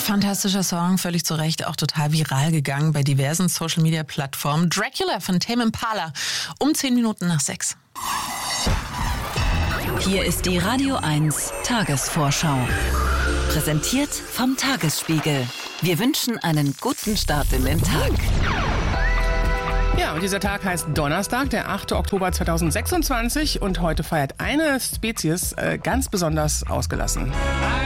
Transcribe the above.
Fantastischer Song, völlig zu Recht auch total viral gegangen bei diversen Social-Media-Plattformen. Dracula von Tame Impala, um 6:10. Hier ist die Radio 1 Tagesvorschau. Präsentiert vom Tagesspiegel. Wir wünschen einen guten Start in den Tag. Ja, und dieser Tag heißt Donnerstag, der 8. Oktober 2026. Und heute feiert eine Spezies ganz besonders ausgelassen.